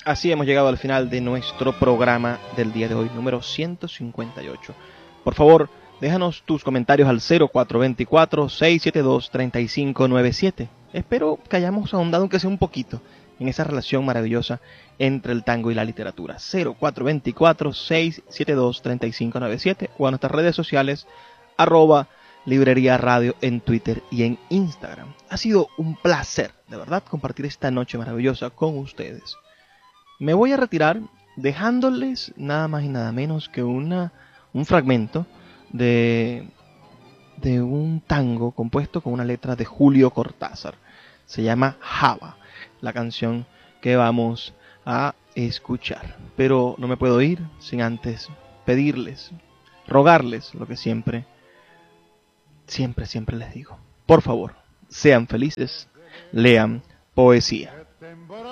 Así hemos llegado al final de nuestro programa del día de hoy, número 158. Por favor, déjanos tus comentarios al 0424-672-3597. Espero que hayamos ahondado, aunque sea un poquito, en esa relación maravillosa entre el tango y la literatura. 0424-672-3597 o a nuestras redes sociales, @Librería Radio en Twitter y en Instagram. Ha sido un placer, de verdad, compartir esta noche maravillosa con ustedes. Me voy a retirar dejándoles nada más y nada menos que un fragmento de un tango compuesto con una letra de Julio Cortázar. Se llama Java, la canción que vamos a escuchar. Pero no me puedo ir sin antes pedirles, rogarles lo que siempre les digo. Por favor, sean felices, lean poesía.